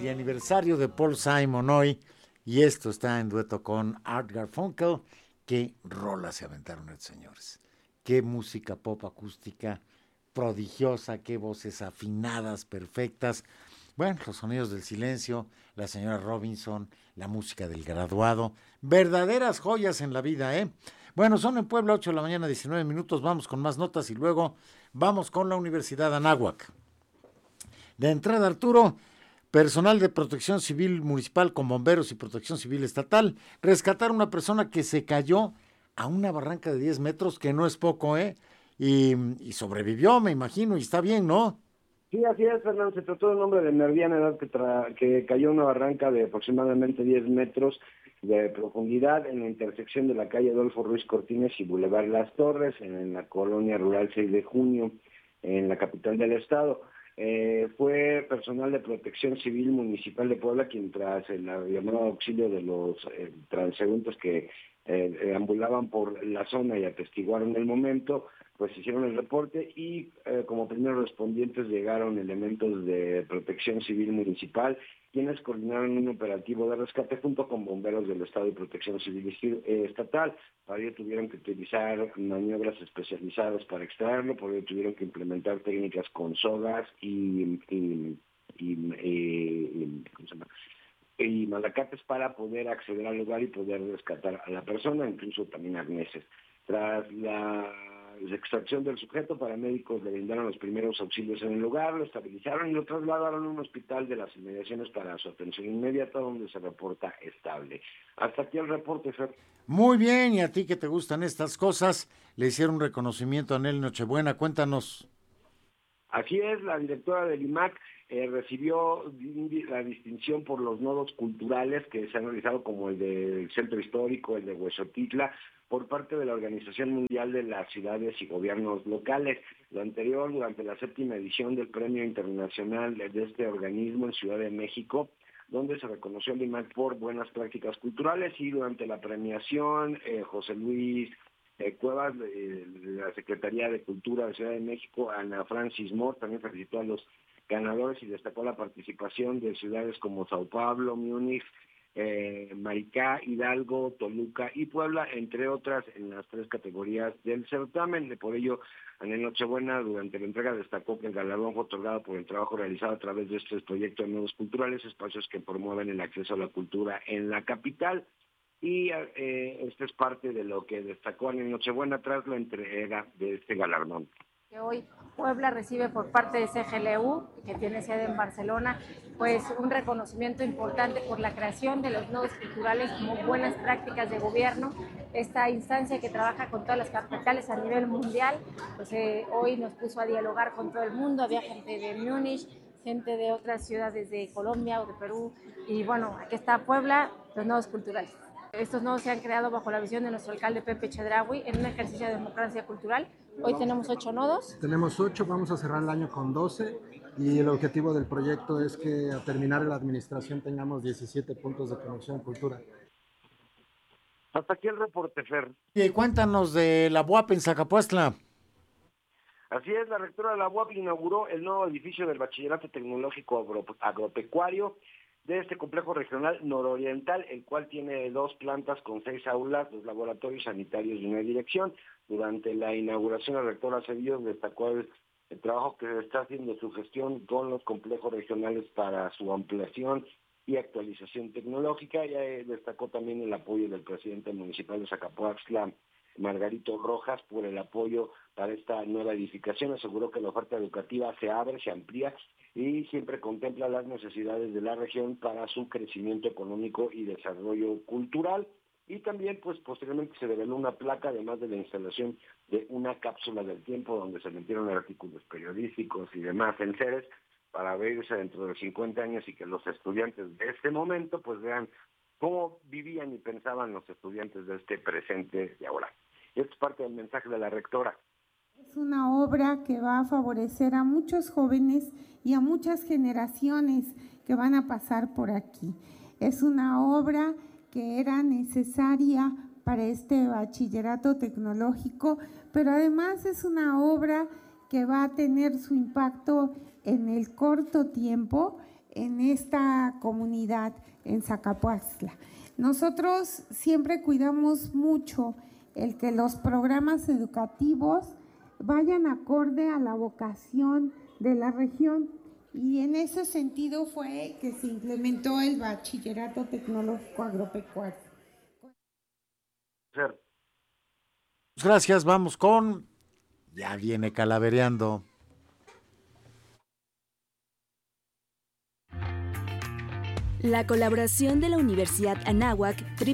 aniversario de Paul Simon hoy, y esto está en dueto con Art Garfunkel. Qué rolas se aventaron estos señores. Qué música pop acústica prodigiosa, qué voces afinadas, perfectas. Bueno, los sonidos del silencio, la señora Robinson, la música del graduado, verdaderas joyas en la vida, ¿eh? Bueno, son en Puebla 8 de la mañana, 19 minutos, vamos con más notas y luego vamos con la Universidad Anáhuac. De entrada, Arturo, personal de protección civil municipal con bomberos y protección civil estatal rescataron a una persona que se cayó a una barranca de 10 metros, que no es poco, ¿eh? Y sobrevivió, me imagino, y está bien, ¿no? Sí, así es, Fernando. Se trató de un hombre de mediana edad que cayó en una barranca de aproximadamente 10 metros de profundidad en la intersección de la calle Adolfo Ruiz Cortines y Boulevard Las Torres, en la colonia rural 6 de Junio, en la capital del estado. Fue personal de protección civil municipal de Puebla quien, tras el llamado auxilio de los transeúntes que ambulaban por la zona y atestiguaron el momento, pues hicieron el reporte y como primeros respondientes llegaron elementos de protección civil municipal, quienes coordinaron un operativo de rescate junto con bomberos del Estado y protección civil estatal. Para ello tuvieron que utilizar maniobras especializadas para extraerlo, por ello tuvieron que implementar técnicas con sogas ¿cómo se llama? Y malacates para poder acceder al lugar y poder rescatar a la persona, incluso también arneses. Tras la extracción del sujeto, paramédicos le brindaron los primeros auxilios en el lugar, lo estabilizaron y lo trasladaron a un hospital de las inmediaciones para su atención inmediata, donde se reporta estable. Hasta aquí el reporte, Fer. Muy bien, y a ti que te gustan estas cosas, le hicieron un reconocimiento a Nelly Nochebuena, cuéntanos. Así es, la directora del IMAC recibió la distinción por los nodos culturales que se han realizado, como el del Centro Histórico, el de Huexotitla, por parte de la Organización Mundial de las Ciudades y Gobiernos Locales. Lo anterior, durante la 7ª edición del Premio Internacional de este organismo en Ciudad de México, donde se reconoció al IMAC por buenas prácticas culturales, y durante la premiación, José Luis Cuevas, de la Secretaría de Cultura de Ciudad de México, Ana Francis Moore, también felicitó a los ganadores y destacó la participación de ciudades como Sao Paulo, Múnich, Maricá, Hidalgo, Toluca y Puebla, entre otras, en las 3 categorías del certamen. Por ello, Anel Nochebuena, durante la entrega, destacó que el galardón fue otorgado por el trabajo realizado a través de este proyecto de nuevos culturales, espacios que promueven el acceso a la cultura en la capital. Y esto es parte de lo que destacó en Nochebuena tras la entrega de este galardón. Que hoy Puebla recibe por parte de CGLU, que tiene sede en Barcelona, pues un reconocimiento importante por la creación de los nodos culturales como buenas prácticas de gobierno. Esta instancia que trabaja con todas las capitales a nivel mundial, pues hoy nos puso a dialogar con todo el mundo. Había gente de Múnich, gente de otras ciudades de Colombia o de Perú, y bueno, aquí está Puebla, los nodos culturales. Estos nodos se han creado bajo la visión de nuestro alcalde Pepe Chedraui en un ejercicio de democracia cultural. Hoy tenemos 8 nodos. Tenemos 8, vamos a cerrar el año con 12 y el objetivo del proyecto es que al terminar la administración tengamos 17 puntos de conexión cultura. Hasta aquí el reporte, Fer. Y cuéntanos de la BUAP en Zacapuastla. Así es, la rectora de la UAP inauguró el nuevo edificio del Bachillerato Tecnológico Agropecuario de este complejo regional nororiental, el cual tiene 2 plantas con 6 aulas, 2 laboratorios sanitarios y una dirección. Durante la inauguración, la rectora Cedillo destacó el trabajo que está haciendo su gestión con los complejos regionales para su ampliación y actualización tecnológica, y destacó también el apoyo del presidente municipal de Zacapuaxtla, Margarito Rojas, por el apoyo para esta nueva edificación. Aseguró que la oferta educativa se abre, se amplía y siempre contempla las necesidades de la región para su crecimiento económico y desarrollo cultural. Y también, pues posteriormente se reveló una placa, además de la instalación de una cápsula del tiempo donde se metieron artículos periodísticos y demás enseres para verse dentro de 50 años y que los estudiantes de este momento pues vean cómo vivían y pensaban los estudiantes de este presente de ahora. Esto es parte del mensaje de la rectora. Es una obra que va a favorecer a muchos jóvenes y a muchas generaciones que van a pasar por aquí. Es una obra que era necesaria para este bachillerato tecnológico, pero además es una obra que va a tener su impacto en el corto tiempo en esta comunidad en Zacapuaxtla. Nosotros siempre cuidamos mucho el que los programas educativos vayan acorde a la vocación de la región, y en ese sentido fue que se implementó el Bachillerato Tecnológico Agropecuario. Gracias, vamos con... Ya viene Calavereando. La colaboración de la Universidad Anáhuac,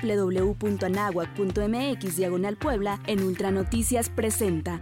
www.anahuac.mx/Puebla, en Ultranoticias presenta.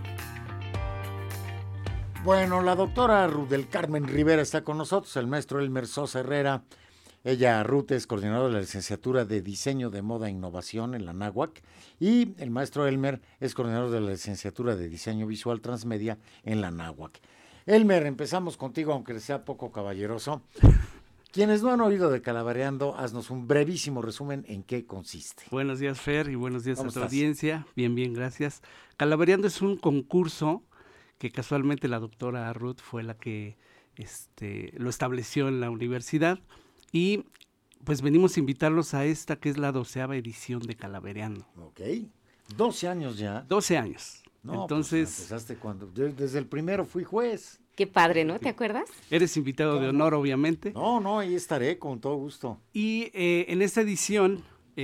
Bueno, la doctora Ruth del Carmen Rivera está con nosotros, el maestro Elmer Sosa Herrera. Ella, Ruth, es coordinadora de la licenciatura de Diseño de Moda e Innovación en la Anáhuac, y el maestro Elmer es coordinador de la licenciatura de Diseño Visual Transmedia en la Anáhuac. Elmer, empezamos contigo, aunque sea poco caballeroso. Quienes no han oído de Calavereando, haznos un brevísimo resumen en qué consiste. Buenos días, Fer, y buenos días a tu ¿Cómo estás? audiencia. Bien, gracias. Calavereando es un concurso que casualmente la doctora Ruth fue la que lo estableció en la universidad, y pues venimos a invitarlos a esta que es la 12ª edición de Calavereando. Ok, 12 años ya. 12 años. No, entonces, pues empezaste cuando, desde el primero fui juez. Qué padre, ¿no? ¿Te acuerdas? eres invitado de honor, obviamente. No, ahí estaré con todo gusto. Y en esta edición,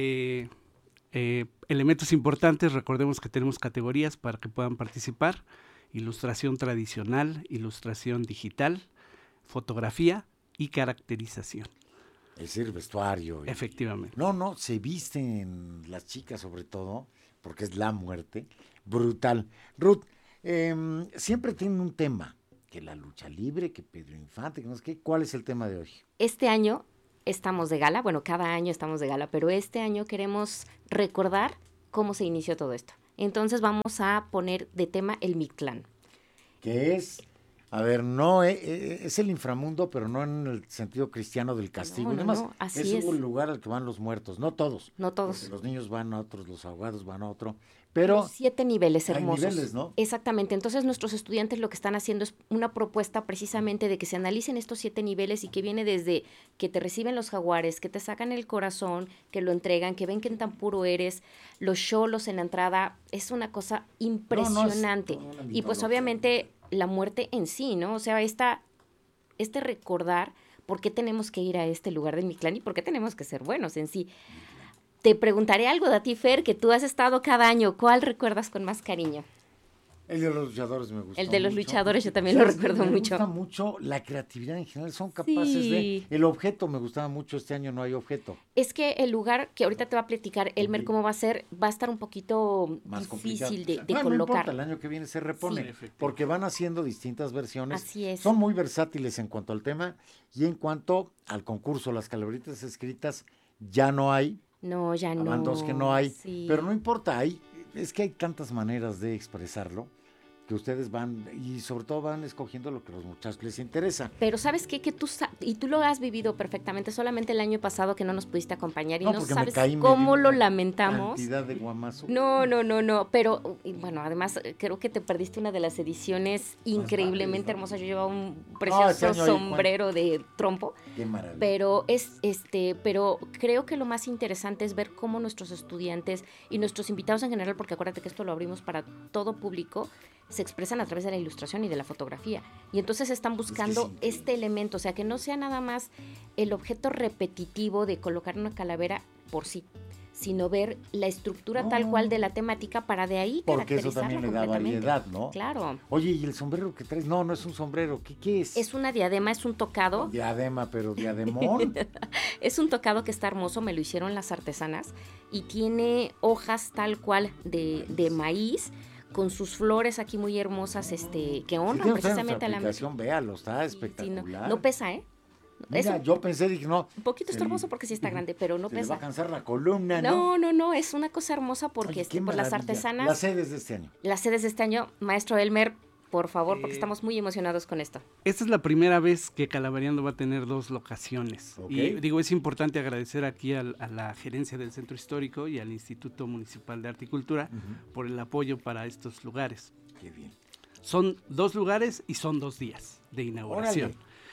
elementos importantes, recordemos que tenemos categorías para que puedan participar: ilustración tradicional, ilustración digital, fotografía y caracterización. Es decir, vestuario. Efectivamente. No, se visten las chicas sobre todo, porque es la muerte, brutal. Ruth, siempre tienen un tema, que la lucha libre, que Pedro Infante, que no sé qué. ¿Cuál es el tema de hoy? Este año estamos de gala, bueno, cada año estamos de gala, pero este año queremos recordar cómo se inició todo esto. Entonces vamos a poner de tema el Mictlán. Que es, a ver, no es el inframundo, pero no en el sentido cristiano del castigo. No, Además, así es un lugar al que van los muertos, no todos. No todos. Porque los niños van a otros, los ahogados van a otro. Pero los 7 niveles hay hermosos. niveles, ¿no? Exactamente. Entonces nuestros estudiantes lo que están haciendo es una propuesta precisamente de que se analicen estos 7 niveles, y que viene desde que te reciben los jaguares, que te sacan el corazón, que lo entregan, que ven que tan puro eres, los cholos en la entrada. Es una cosa impresionante. Y pues obviamente la muerte en sí, ¿no? O sea, este recordar por qué tenemos que ir a este lugar del Mictlán y por qué tenemos que ser buenos en sí. Te preguntaré algo de ti, Fer, que tú has estado cada año. ¿Cuál recuerdas con más cariño? El de los luchadores me gusta. El de los mucho. luchadores yo también lo recuerdo Me mucho. gusta mucho la creatividad en general, son capaces Sí. de... El objeto me gustaba mucho, este año no hay objeto. Es que el lugar que ahorita te va a platicar Elmer cómo va a ser, va a estar un poquito Más difícil complicado. de No colocar. importa, el año que viene se repone, Sí, efectivamente. porque van haciendo distintas versiones. Así es. Son muy versátiles en cuanto al tema y en cuanto al concurso. Las calaveritas escritas ya no hay, No, ya no. van dos que no hay, Sí. pero no importa, es que hay tantas maneras de expresarlo que ustedes van, y sobre todo van escogiendo lo que a los muchachos les interesa. Pero ¿sabes qué? Que y tú lo has vivido perfectamente, solamente el año pasado que no nos pudiste acompañar y no porque me sabes caí, me cómo di lo una lamentamos. Cantidad de guamazo. No, pero y bueno, además creo que te perdiste una de las ediciones increíblemente padres, ¿no? hermosas. Yo llevaba un este precioso año hay sombrero de trompo, Qué maravilla. pero pero creo que lo más interesante es ver cómo nuestros estudiantes y nuestros invitados en general, porque acuérdate que esto lo abrimos para todo público, se expresan a través de la ilustración y de la fotografía. Y entonces están buscando este elemento, o sea, que no sea nada más el objeto repetitivo de colocar una calavera por sí, sino ver la estructura tal cual de la temática para de ahí Porque eso caracterizarla también le da completamente. variedad, ¿no? Claro. Oye, ¿y el sombrero que traes? No es un sombrero. ¿Qué es? Es una diadema, es un tocado. Diadema, pero diademón. Es un tocado que está hermoso, me lo hicieron las artesanas y tiene hojas tal cual de maíz, con sus flores aquí muy hermosas, que honran precisamente a la aplicación, véalo, está Sí, espectacular. no pesa, ¿eh? Mira, yo pensé, dije, no. Un poquito se estorboso le- porque sí está grande, pero no se le va pesa. a cansar la columna, ¿no? No, es una cosa hermosa porque Oye, qué por las maravilla. artesanas, Las sedes de este año. las sedes de este año, maestro Elmer, por favor, porque Eh, estamos muy emocionados con esto. Esta es la primera vez que Calavereando va a tener 2 locaciones. Ok. Y digo, es importante agradecer aquí a la gerencia del Centro Histórico y al Instituto Municipal de Arte y Cultura por el apoyo para estos lugares. Qué bien. Son 2 lugares y son 2 días de inauguración. Órale.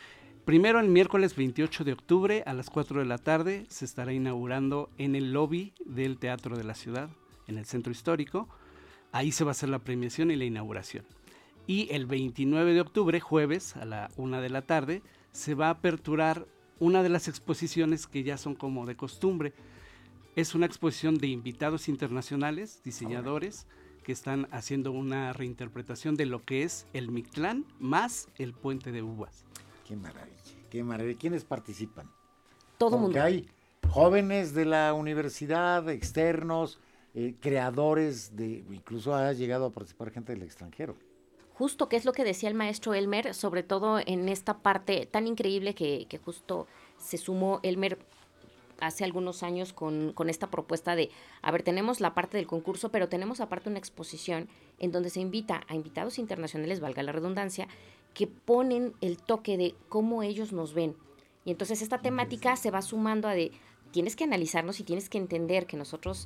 Primero, el miércoles 28 de octubre a las 4 de la tarde se estará inaugurando en el lobby del Teatro de la Ciudad, en el Centro Histórico. Ahí se va a hacer la premiación y la inauguración. Y el 29 de octubre, jueves, a la 1 de la tarde, se va a aperturar una de las exposiciones que ya son como de costumbre. Es una exposición de invitados internacionales, diseñadores, que están haciendo una reinterpretación de lo que es el Mictlán más el Puente de Uvas. Qué maravilla, qué maravilla. ¿Quiénes participan? Todo Porque mundo. hay jóvenes de la universidad, externos, creadores, incluso ha llegado a participar gente del extranjero. Justo, que es lo que decía el maestro Elmer, sobre todo en esta parte tan increíble que justo se sumó Elmer hace algunos años con esta propuesta de, a ver, tenemos la parte del concurso, pero tenemos aparte una exposición en donde se invita a invitados internacionales, valga la redundancia, que ponen el toque de cómo ellos nos ven. Y entonces esta temática se va sumando a de, tienes que analizarnos y tienes que entender que nosotros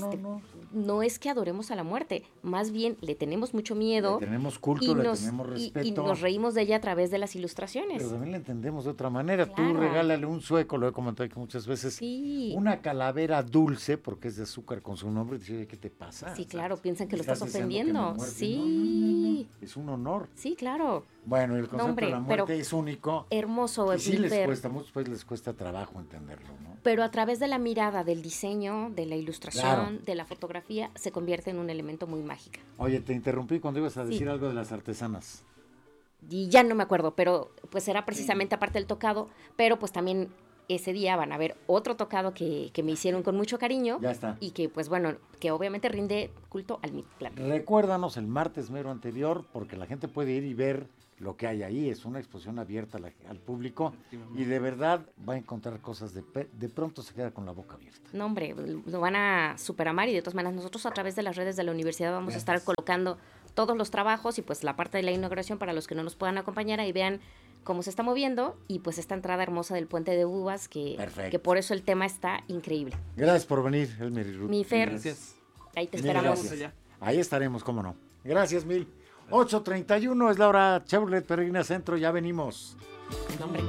no es que adoremos a la muerte, más bien le tenemos mucho miedo. Le tenemos culto, le tenemos respeto. Y nos reímos de ella a través de las ilustraciones. Pero también la entendemos de otra manera. Claro. Tú regálale un sueco, lo he comentado aquí muchas veces, Sí. una calavera dulce, porque es de azúcar con su nombre, y dice, ¿qué te pasa? Sí, claro, piensan que lo ¿Estás estás deseando que ofendiendo. me muerte? Sí. No. Es un honor. Sí, claro. Bueno, el concepto hombre, de la muerte es único. Hermoso. Y sí les ver. cuesta, muchos pues les cuesta trabajo entenderlo, ¿no? Pero a través de la mirada del diseño, de la ilustración, Claro. de la fotografía, se convierte en un elemento muy mágico. Oye, te interrumpí cuando ibas a decir Sí. algo de las artesanas. Y ya no me acuerdo, pero pues era precisamente aparte del tocado, pero pues también ese día van a ver otro tocado que me hicieron con mucho cariño. Ya está. Y que pues bueno, que obviamente rinde culto al Mictlán. Recuérdanos el martes mero anterior, porque la gente puede ir y ver lo que hay ahí. Es una exposición abierta al público y de verdad va a encontrar cosas, de pronto se queda con la boca abierta. No, hombre, lo van a superamar y de todas maneras nosotros a través de las redes de la universidad vamos a estar colocando todos los trabajos y pues la parte de la inauguración para los que no nos puedan acompañar, ahí vean cómo se está moviendo y pues esta entrada hermosa del Puente de Uvas que por eso el tema está increíble. Gracias por venir, Elmer y Ruth. Mi Fer, Gracias. ahí te Mil esperamos. gracias. Ahí estaremos, cómo no. Gracias, Mil. 8:31 es la hora. Chevrolet Peregrina Centro, ya venimos. No, hombre.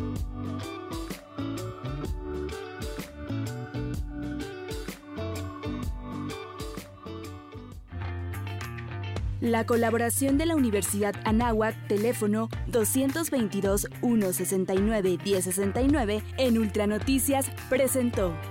La colaboración de la Universidad Anáhuac, teléfono 222-169-1069 en Ultranoticias presentó.